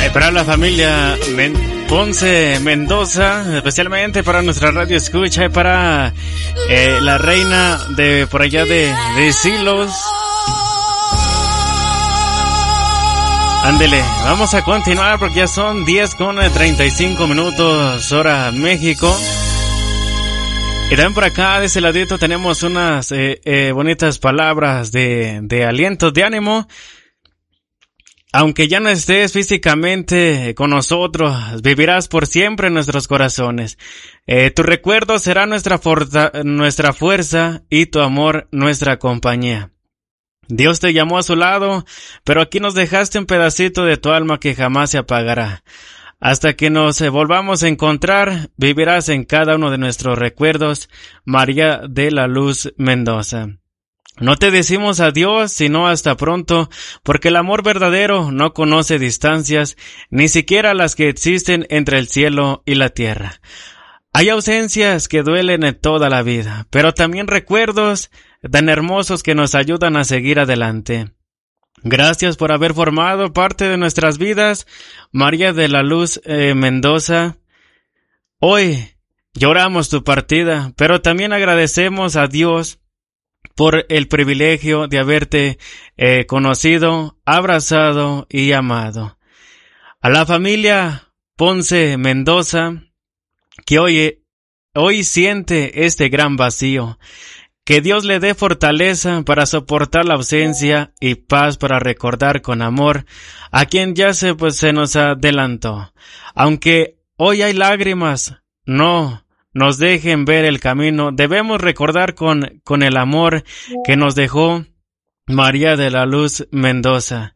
Para la familia Ponce Mendoza, especialmente para nuestra radio escucha y para la reina de por allá de Silos. Ándele, vamos a continuar porque ya son 10:35 hora México. Y también por acá, de ese ladito, tenemos unas bonitas palabras de aliento, de ánimo. Aunque ya no estés físicamente con nosotros, vivirás por siempre en nuestros corazones. Tu recuerdo será nuestra fuerza y tu amor nuestra compañía. Dios te llamó a su lado, pero aquí nos dejaste un pedacito de tu alma que jamás se apagará. Hasta que nos volvamos a encontrar, vivirás en cada uno de nuestros recuerdos, María de la Luz Mendoza. No te decimos adiós, sino hasta pronto, porque el amor verdadero no conoce distancias, ni siquiera las que existen entre el cielo y la tierra. Hay ausencias que duelen en toda la vida, pero también recuerdos tan hermosos que nos ayudan a seguir adelante. Gracias por haber formado parte de nuestras vidas, María de la Luz Mendoza. Hoy lloramos tu partida, pero también agradecemos a Dios por el privilegio de haberte conocido, abrazado y amado. A la familia Ponce Mendoza, que hoy siente este gran vacío, que Dios le dé fortaleza para soportar la ausencia y paz para recordar con amor a quien ya se nos adelantó. Aunque hoy hay lágrimas, no nos dejen ver el camino. Debemos recordar con el amor que nos dejó María de la Luz Mendoza.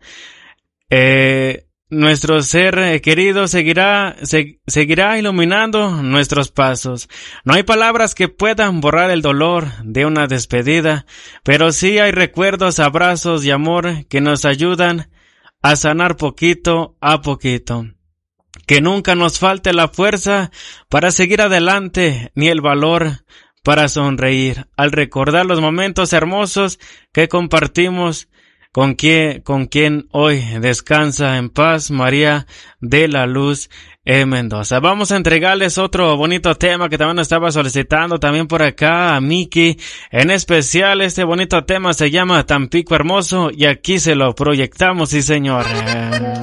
Nuestro ser querido seguirá iluminando nuestros pasos. No hay palabras que puedan borrar el dolor de una despedida, pero sí hay recuerdos, abrazos y amor que nos ayudan a sanar poquito a poquito. Que nunca nos falte la fuerza para seguir adelante, ni el valor para sonreír, al recordar los momentos hermosos que compartimos con quien hoy descansa en paz, María de la Luz Mendoza. Vamos a entregarles otro bonito tema que también nos estaba solicitando también por acá a Miki. En especial este bonito tema se llama Tampico Hermoso y aquí se lo proyectamos, sí señor.